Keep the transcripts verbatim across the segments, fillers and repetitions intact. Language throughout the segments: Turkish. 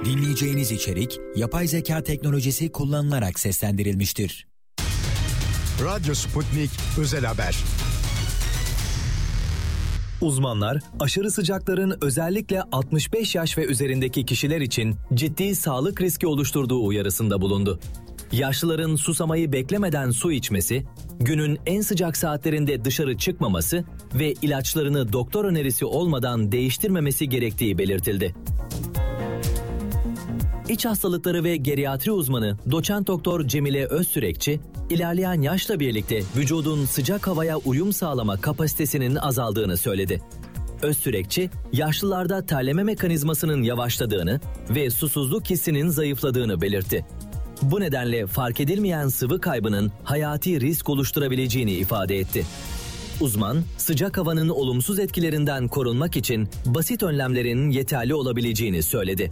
Dinleyeceğiniz içerik, yapay zeka teknolojisi kullanılarak seslendirilmiştir. Radyo Sputnik Özel Haber. Uzmanlar, aşırı sıcakların özellikle altmış beş yaş ve üzerindeki kişiler için ciddi sağlık riski oluşturduğu uyarısında bulundu. Yaşlıların susamayı beklemeden su içmesi, günün en sıcak saatlerinde dışarı çıkmaması ve ilaçlarını doktor önerisi olmadan değiştirmemesi gerektiği belirtildi. İç hastalıkları ve geriatri uzmanı Doçent Doktor Cemile Özsürekçi, ilerleyen yaşla birlikte vücudun sıcak havaya uyum sağlama kapasitesinin azaldığını söyledi. Özsürekçi, yaşlılarda terleme mekanizmasının yavaşladığını ve susuzluk hissinin zayıfladığını belirtti. Bu nedenle fark edilmeyen sıvı kaybının hayati risk oluşturabileceğini ifade etti. Uzman, sıcak havanın olumsuz etkilerinden korunmak için basit önlemlerin yeterli olabileceğini söyledi.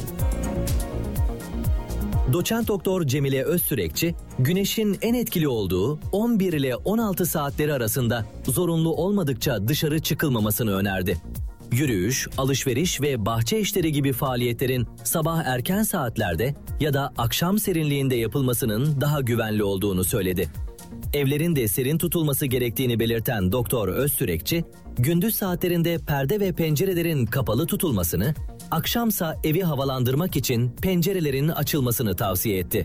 Doçent Doktor Cemile Özsürekçi, güneşin en etkili olduğu on bir ile on altı saatleri arasında zorunlu olmadıkça dışarı çıkılmamasını önerdi. Yürüyüş, alışveriş ve bahçe işleri gibi faaliyetlerin sabah erken saatlerde ya da akşam serinliğinde yapılmasının daha güvenli olduğunu söyledi. Evlerin de serin tutulması gerektiğini belirten Doktor Özsürekçi, gündüz saatlerinde perde ve pencerelerin kapalı tutulmasını, akşamsa evi havalandırmak için pencerelerin açılmasını tavsiye etti.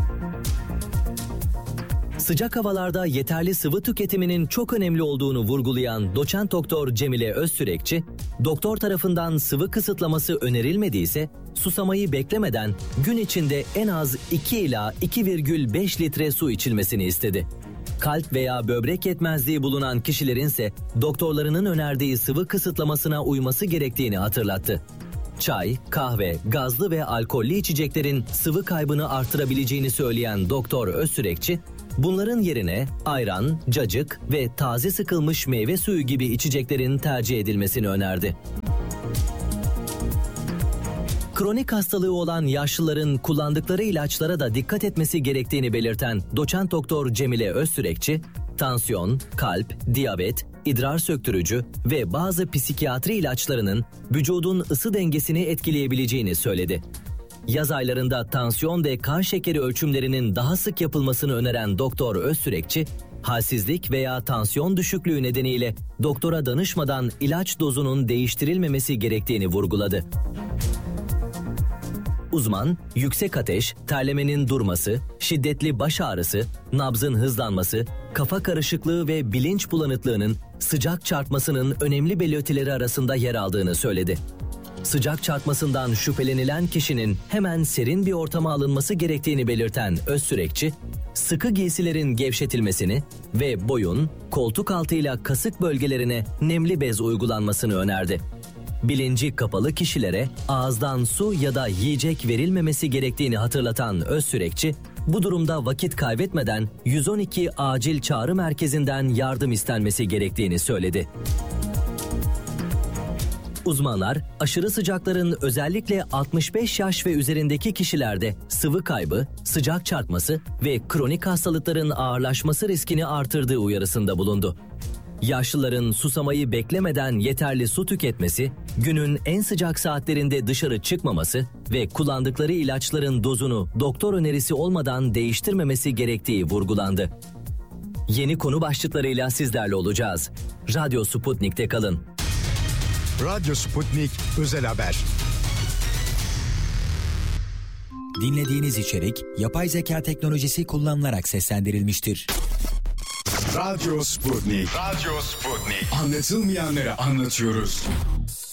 Sıcak havalarda yeterli sıvı tüketiminin çok önemli olduğunu vurgulayan Doçent Doktor Cemile Özsürekçi, doktor tarafından sıvı kısıtlaması önerilmediyse, susamayı beklemeden gün içinde en az iki ila iki virgül beş litre su içilmesini istedi. Kalp veya böbrek yetmezliği bulunan kişilerin ise doktorlarının önerdiği sıvı kısıtlamasına uyması gerektiğini hatırlattı. Çay, kahve, gazlı ve alkollü içeceklerin sıvı kaybını artırabileceğini söyleyen Doktor Özsürekçi, bunların yerine ayran, cacık ve taze sıkılmış meyve suyu gibi içeceklerin tercih edilmesini önerdi. Kronik hastalığı olan yaşlıların kullandıkları ilaçlara da dikkat etmesi gerektiğini belirten Doçent Doktor Cemile Özsürekçi, tansiyon, kalp, diyabet, idrar söktürücü ve bazı psikiyatri ilaçlarının vücudun ısı dengesini etkileyebileceğini söyledi. Yaz aylarında tansiyon ve kan şekeri ölçümlerinin daha sık yapılmasını öneren Doktor Özsürekçi, halsizlik veya tansiyon düşüklüğü nedeniyle doktora danışmadan ilaç dozunun değiştirilmemesi gerektiğini vurguladı. Uzman, yüksek ateş, terlemenin durması, şiddetli baş ağrısı, nabzın hızlanması, kafa karışıklığı ve bilinç bulanıklığının sıcak çarpmasının önemli belirtileri arasında yer aldığını söyledi. Sıcak çarpmasından şüphelenilen kişinin hemen serin bir ortama alınması gerektiğini belirten Özsürekçi, sıkı giysilerin gevşetilmesini ve boyun, koltuk altıyla kasık bölgelerine nemli bez uygulanmasını önerdi. Bilinci kapalı kişilere ağızdan su ya da yiyecek verilmemesi gerektiğini hatırlatan Özsürekçi, bu durumda vakit kaybetmeden yüz on iki acil çağrı merkezinden yardım istenmesi gerektiğini söyledi. Uzmanlar, aşırı sıcakların özellikle altmış beş yaş ve üzerindeki kişilerde sıvı kaybı, sıcak çarpması ve kronik hastalıkların ağırlaşması riskini artırdığı uyarısında bulundu. Yaşlıların susamayı beklemeden yeterli su tüketmesi, günün en sıcak saatlerinde dışarı çıkmaması ve kullandıkları ilaçların dozunu doktor önerisi olmadan değiştirmemesi gerektiği vurgulandı. Yeni konu başlıklarıyla sizlerle olacağız. Radyo Sputnik'te kalın. Radyo Sputnik Özel Haber. Dinlediğiniz içerik, yapay zeka teknolojisi kullanılarak seslendirilmiştir. Radyo Sputnik. Radyo Sputnik. Anlatılmayanları anlatıyoruz.